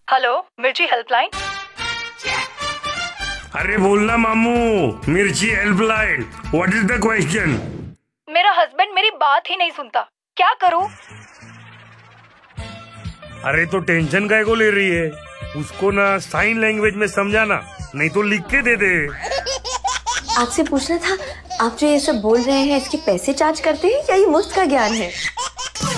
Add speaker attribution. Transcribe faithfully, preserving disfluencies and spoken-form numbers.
Speaker 1: Hello, मिर्ची helpline.
Speaker 2: अरे बोलना मामू, मिर्ची helpline. What is the question?
Speaker 1: मेरा हस्बैंड मेरी बात ही नहीं सुनता, क्या करूं?
Speaker 2: अरे तो टेंशन काय को ले रही है? उसको ना साइन लैंग्वेज में समझाना, नहीं तो लिख के दे दे।
Speaker 3: आपसे पूछना था, आप जो ये सब बोल रहे हैं इसके पैसे चार्ज करते हैं या ये मुफ्त का ज्ञान है?